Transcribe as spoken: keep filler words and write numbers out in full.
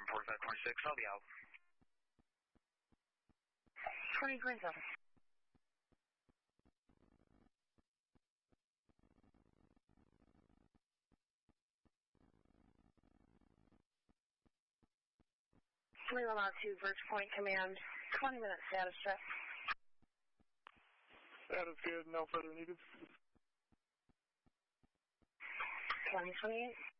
forty-five twenty-six, I'll be out. twenty twenty-seven. three one zero two, Birch Point Command, twenty minute status check. Status good, no further needed. twenty twenty-eight.